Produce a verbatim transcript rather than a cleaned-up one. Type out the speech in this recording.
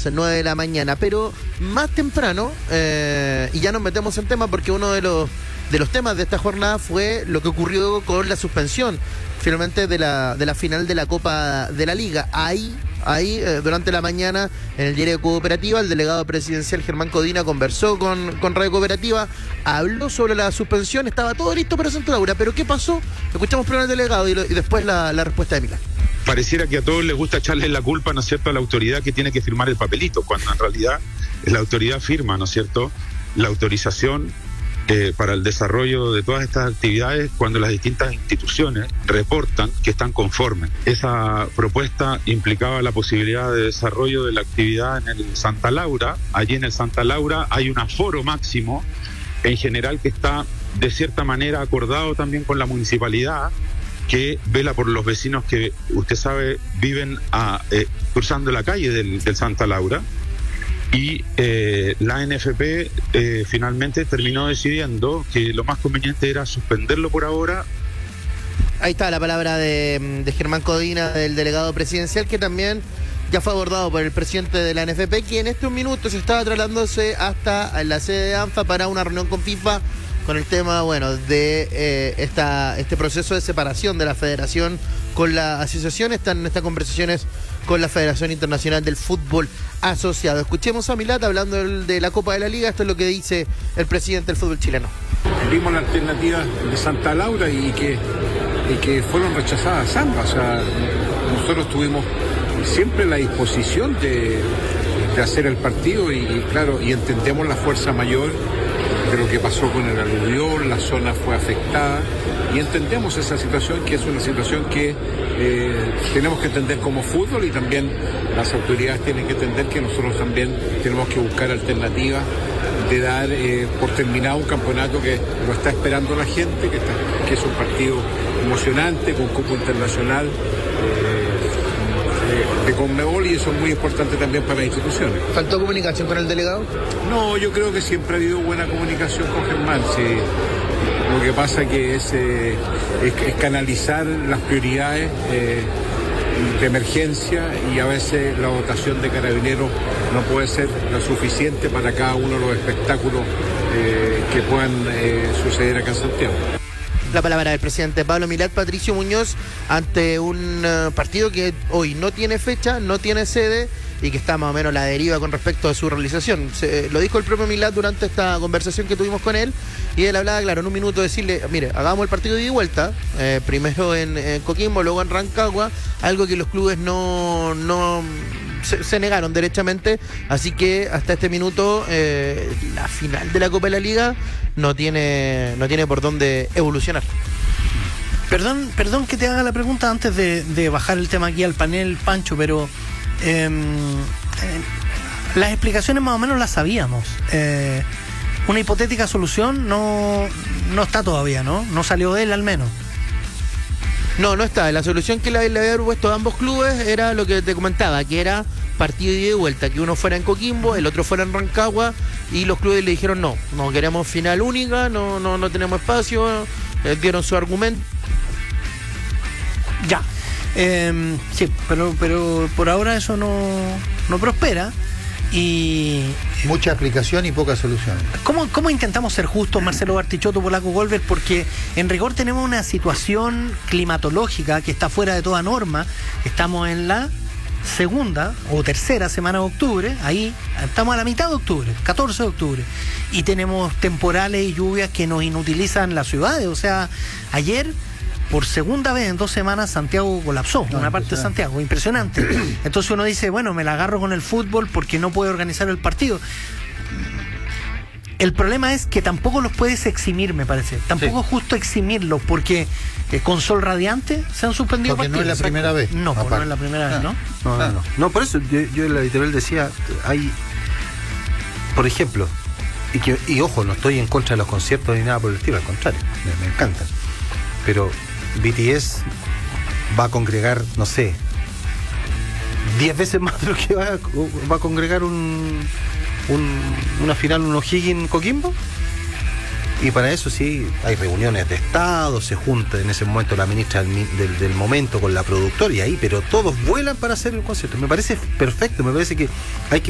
las nueve de la mañana. Pero más temprano, eh, y ya nos metemos en tema porque uno de los, de los temas de esta jornada fue lo que ocurrió con la suspensión finalmente de la, de la final de la Copa de la Liga. Ahí, ahí eh, durante la mañana, en el diario Cooperativa, el delegado presidencial Germán Codina conversó con, con Radio Cooperativa, habló sobre la suspensión, estaba todo listo para Santa Laura. ¿Pero qué pasó? Escuchamos primero al delegado y, lo, y después la, la respuesta de Milán. Pareciera que a todos les gusta echarle la culpa, ¿no es cierto?, a la autoridad que tiene que firmar el papelito, cuando en realidad la autoridad firma, ¿no es cierto?, la autorización eh, para el desarrollo de todas estas actividades cuando las distintas instituciones reportan que están conformes. Esa propuesta implicaba la posibilidad de desarrollo de la actividad en el Santa Laura. Allí en el Santa Laura hay un aforo máximo, en general, que está de cierta manera acordado también con la municipalidad, que vela por los vecinos que, usted sabe, viven a, eh, cruzando la calle del, del Santa Laura. Y eh, la N F P eh, finalmente terminó decidiendo que lo más conveniente era suspenderlo por ahora. Ahí está la palabra de, de Germán Codina, del delegado presidencial, que también ya fue abordado por el presidente de la N F P, que en estos minutos estaba trasladándose hasta la sede de ANFA para una reunión con FIFA con el tema, bueno, de eh, esta, este proceso de separación de la federación con la asociación. Están en estas conversaciones con la Federación Internacional del Fútbol Asociado. Escuchemos a Milad hablando del, de la Copa de la Liga. Esto es lo que dice el presidente del fútbol chileno. Vimos la alternativa de Santa Laura y que, y que fueron rechazadas ambas. O sea, nosotros tuvimos siempre la disposición de, de hacer el partido y, y claro, y entendemos la fuerza mayor de lo que pasó con el aluvión, la zona fue afectada y entendemos esa situación, que es una situación que eh, tenemos que entender como fútbol, y también las autoridades tienen que entender que nosotros también tenemos que buscar alternativas de dar eh, por terminado un campeonato que lo está esperando la gente, que, está, que es un partido emocionante, con cupo internacional eh, de Conmebol, y eso es muy importante también para las instituciones. ¿Faltó comunicación con el delegado? No, yo creo que siempre ha habido buena comunicación con Germán. Sí. Lo que pasa que es, eh, es, es canalizar las prioridades eh, de emergencia, y a veces la dotación de carabineros no puede ser lo suficiente para cada uno de los espectáculos eh, que puedan eh, suceder acá en Santiago. La palabra del presidente Pablo Milad. Patricio Muñoz, ante un uh, partido que hoy no tiene fecha, no tiene sede y que está más o menos a la deriva con respecto a su realización. Se, lo dijo el propio Milad durante esta conversación que tuvimos con él, y él hablaba, claro, en un minuto decirle, mire, hagamos el partido de ida y vuelta, eh, primero en, en Coquimbo, luego en Rancagua, algo que los clubes no... no Se, se negaron derechamente, así que hasta este minuto eh, la final de la Copa de la Liga no tiene no tiene por dónde evolucionar. Perdón, perdón que te haga la pregunta antes de, de bajar el tema aquí al panel, Pancho, pero eh, eh, las explicaciones más o menos las sabíamos. Eh, una hipotética solución no, no está todavía, ¿no? No salió de él al menos. No, no está. La solución que le había propuesto a ambos clubes era lo que te comentaba, que era partido de ida y vuelta, que uno fuera en Coquimbo, el otro fuera en Rancagua, y los clubes le dijeron no, no queremos final única, no, no, no tenemos espacio, eh, dieron su argumento. Ya, eh, sí, pero, pero por ahora eso no, no prospera. Y mucha explicación y poca solución. ¿Cómo, cómo intentamos ser justos, Marcelo Bartichotto, Polaco Goldberg? Porque en rigor tenemos una situación climatológica que está fuera de toda norma. Estamos en la segunda o tercera semana de octubre, ahí estamos a la mitad de octubre, catorce de octubre, y tenemos temporales y lluvias que nos inutilizan las ciudades. O sea, ayer, por segunda vez en dos semanas, Santiago colapsó, no, una parte de Santiago, impresionante. Entonces uno dice, bueno, me la agarro con el fútbol porque no puede organizar el partido. El problema es que tampoco los puedes eximir, me parece. Tampoco sí. es justo eximirlos, porque eh, con sol radiante se han suspendido porque partidos. no es la primera vez. No, pues no es la primera vez, ¿no? No, no, no. No, por eso yo, yo en la editorial decía, hay, por ejemplo, y, que, y ojo, no estoy en contra de los conciertos ni nada por el estilo, al contrario, me, me encantan. Pero B T S va a congregar, no sé, diez veces más de lo que va a, va a congregar un, un una final, un O'Higgins Coquimbo. Y para eso sí, hay reuniones de Estado, se junta en ese momento la ministra del, del, del momento con la productora y ahí, pero todos vuelan para hacer el concierto. Me parece perfecto, me parece que hay que